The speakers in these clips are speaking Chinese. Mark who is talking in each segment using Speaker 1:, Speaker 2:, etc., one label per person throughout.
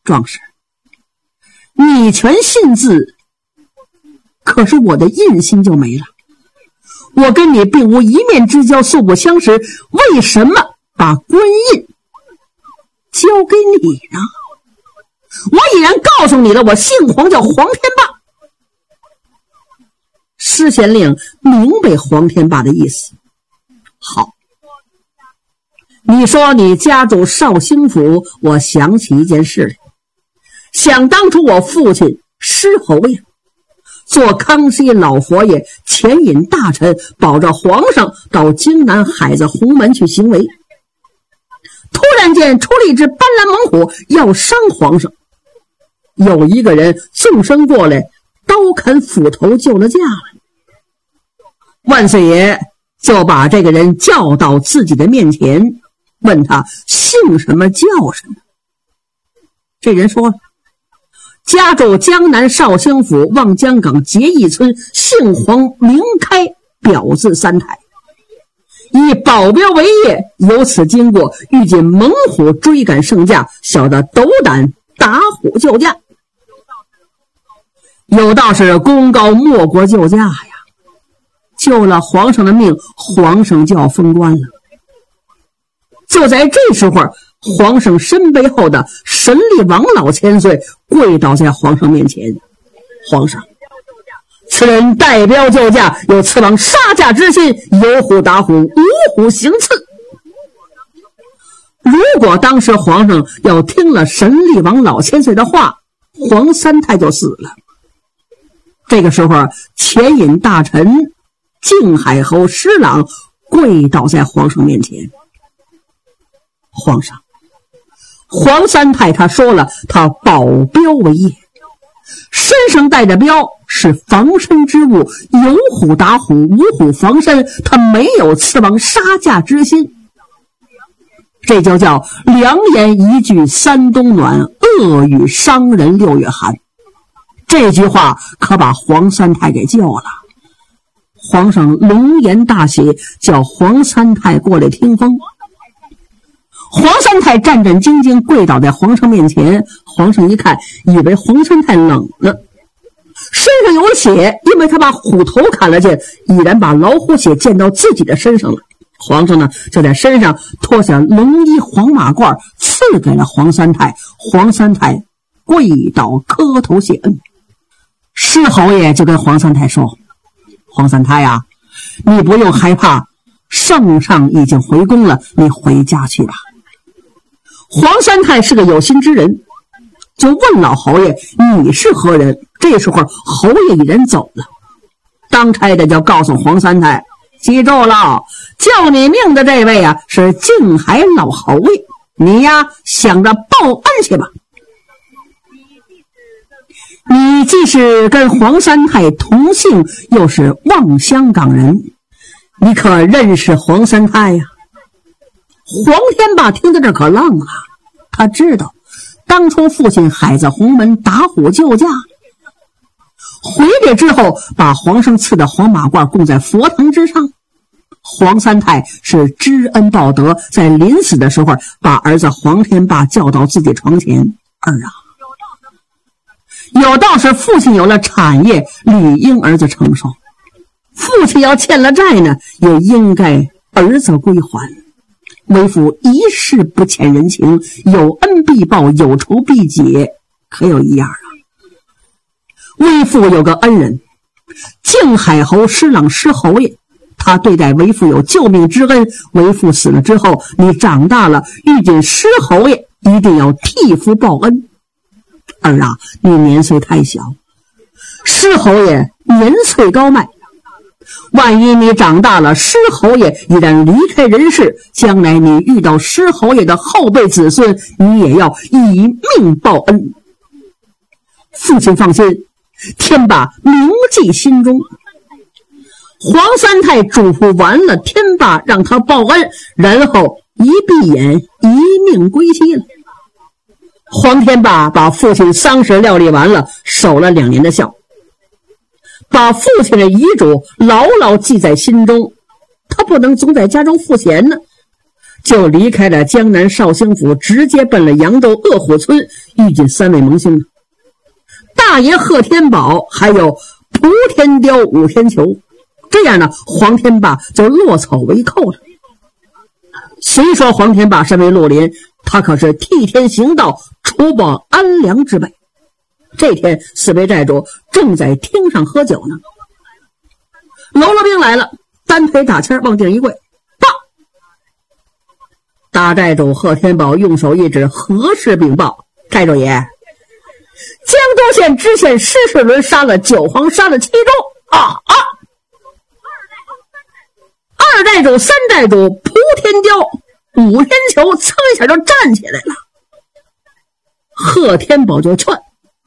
Speaker 1: 壮士，你全信字，可是我的印心就没了。我跟你并无一面之交，素不相识，为什么把官印交给你呢？我已然告诉你了，我姓黄，叫黄天霸。施县令明白黄天霸的意思。好，你说你家住绍兴府，我想起一件事来。想当初我父亲施侯爷做康熙老佛爷牵引大臣，保着皇上到京南海子洪门去行为，突然间出了一只斑斓猛虎要伤皇上，有一个人纵身过来，刀砍斧头救了驾了。万岁爷就把这个人叫到自己的面前，问他姓什么叫什么。这人说了，家住江南绍兴府望江港结义村，姓黄名开，表字三台，以保镖为业，由此经过，遇见猛虎追赶圣驾，小的斗胆打虎救驾。有道是功高莫国救驾呀，救了皇上的命，皇上就要封官了。就在这时候，皇上身背后的神力王老千岁跪倒在皇上面前，皇上，此人代表救驾，有刺王杀驾之心，有虎打虎，无虎行刺。如果当时皇上要听了神力王老千岁的话，黄三太就死了。这个时候，牵引大臣靖海侯施琅跪倒在皇上面前。皇上，黄三太他说了，他保镖为业，身上带着镖是防身之物，有虎打虎，无虎防身，他没有刺王杀驾之心。这就叫良言一句三冬暖，恶语伤人六月寒。这句话可把黄三太给救了。皇上龙颜大喜，叫黄三太过来听风。黄三太战战兢兢跪倒在皇上面前，皇上一看，以为黄三太冷了，身上有血，因为他把虎头砍了去，已然把老虎血溅到自己的身上了。皇上呢，就在身上脱下龙衣黄马褂，赐给了黄三太。黄三太跪倒磕头谢恩。施侯爷就跟黄三太说，黄三太呀，你不用害怕，圣上已经回宫了，你回家去吧。黄三太是个有心之人，就问老侯爷，你是何人？这时候侯爷已然走了，当差的就告诉黄三太，记住了，救你命的这位啊，是靖海老侯爷，你呀想着报恩去吧。你既是跟黄三太同姓，又是望香港人，你可认识黄三太呀？黄天霸听到这可愣了，他知道当初父亲海子洪门打虎救驾，回来之后把皇上赐的黄马褂供在佛堂之上。黄三太是知恩报德，在临死的时候把儿子黄天霸叫到自己床前，儿啊，有道是父亲有了产业，理应儿子承受，父亲要欠了债呢，也应该儿子归还。为父一世不欠人情，有恩必报，有仇必解，可有一样啊。为父有个恩人靖海侯施琅施侯爷，他对待为父有救命之恩，为父死了之后，你长大了遇见施侯爷，一定要替父报恩。儿啊，你年岁太小，施侯爷年岁高迈，万一你长大了，施侯爷已然离开人世，将来你遇到施侯爷的后辈子孙，你也要以命报恩。父亲放心，天霸铭记心中。黄三太嘱咐完了天霸，让他报恩，然后一闭眼一命归西了。黄天霸把父亲丧事料理完了，守了2年的孝，把父亲的遗嘱牢牢记在心中。他不能总在家中赋闲呢， 就离开了江南绍兴府，直接奔了扬州鄂虎村，遇见三位盟兄，大爷贺天宝还有蒲天雕武天球。这样呢，黄天霸就落草为寇了。虽说黄天霸身为绿林，他可是替天行道，除暴安良之辈。这天四位寨主正在厅上喝酒呢，喽啰兵来了，单腿打签往地一跪，报！大寨主贺天宝用手一指，何事禀报？寨主爷，江都县知县施世伦杀了九皇，杀了7州。二寨主、三寨主蒲天雕、武天球噌一下就站起来了。贺天宝就劝，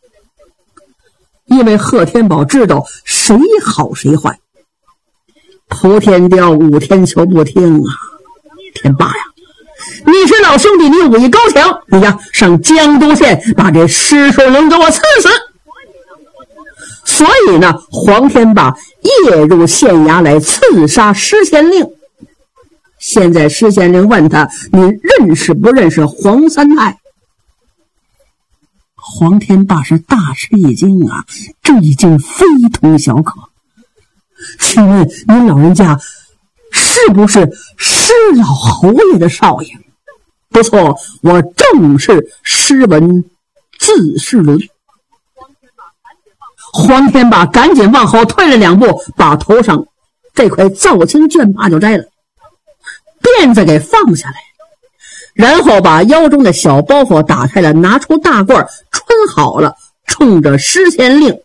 Speaker 1: 因为贺天宝知道谁好谁坏。蒲天雕、武天球不听啊，天霸呀，你是老兄弟，你武艺高强，你呀上江都县把这施世伦给我刺死。所以呢，黄天霸夜入县衙来刺杀施县令。现在施县令问他，你认识不认识黄三太？黄天霸是大吃一惊啊，这已经非同小可。请问您老人家是不是施老侯爷的少爷？不错，我正是施文字世伦。黄天霸赶紧往后退了2步，把头上这块皂青绢帕就摘了，辫子给放下来，然后把腰中的小包袱打开了，拿出大褂穿好了，冲着施县令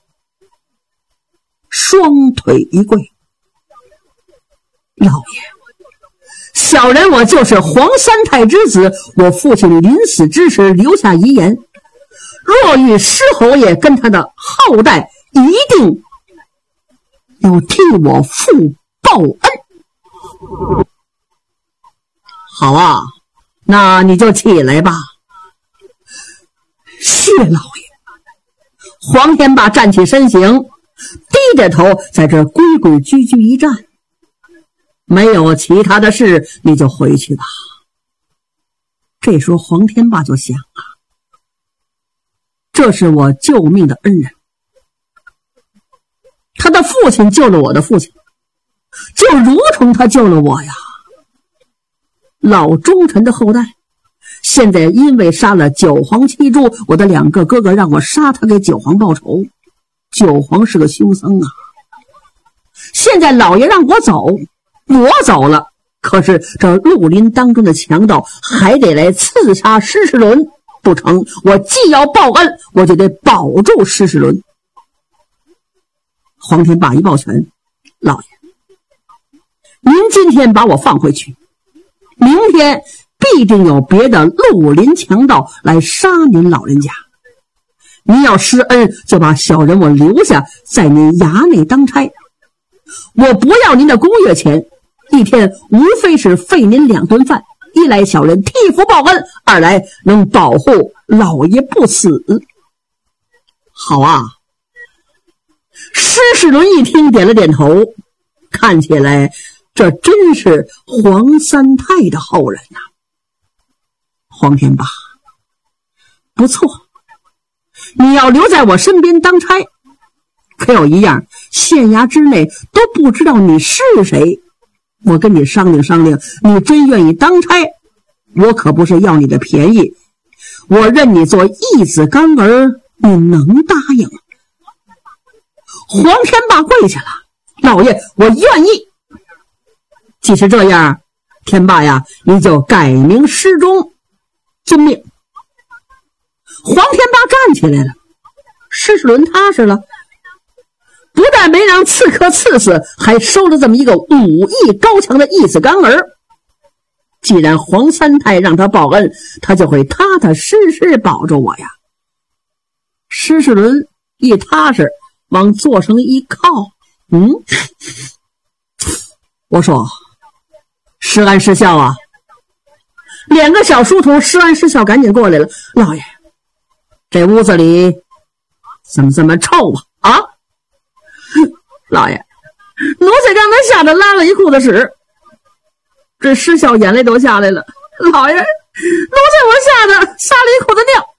Speaker 1: 双腿一跪，老爷，小人我就是黄三太之子，我父亲临死之时留下遗言，若遇施侯爷跟他的后代，一定要替我父报恩。好啊，那你就起来吧。谢老爷。黄天霸站起身形，低着头在这规规矩矩一站。没有其他的事，你就回去吧。这时候黄天霸就想啊，这是我救命的恩人，他的父亲救了我的父亲，就如同他救了我呀。老忠臣的后代，现在因为杀了九皇7州，我的2个哥哥让我杀他给九皇报仇。九皇是个凶僧啊，现在老爷让我走，我走了，可是这绿林当中的强盗还得来刺杀施世伦，不成，我既要报恩，我就得保住施世伦。黄天霸一抱拳，老爷，您今天把我放回去，明天必定有别的绿林强盗来杀您老人家。您要施恩，就把小人我留下，在您衙内当差。我不要您的公月钱，一天无非是费您2顿饭，一来小人替父报恩，二来能保护老爷不死。好啊。施世伦一听点了点头，看起来这真是黄三太的后人呐。黄天霸，不错，你要留在我身边当差，可有一样，县衙之内都不知道你是谁。我跟你商量商量，你真愿意当差，我可不是要你的便宜，我认你做义子干儿，你能答应？黄天霸跪下了，老爷，我愿意。既是这样，天霸呀，你就改名施忠，遵命。黄天霸站起来了，施世伦踏实了，不但没让刺客刺死，还收了这么一个武艺高强的义子干儿。既然黄三太让他报恩，他就会踏踏实实保住我呀。施世伦一踏实，往座上一靠，我说施安施孝啊，2个小书童施安施孝赶紧过来了。老爷，这屋子里怎么这么臭啊？老爷，奴才刚才吓得拉了一裤子屎，这施孝眼泪都下来了。 老爷，奴才我吓得撒了一口子尿。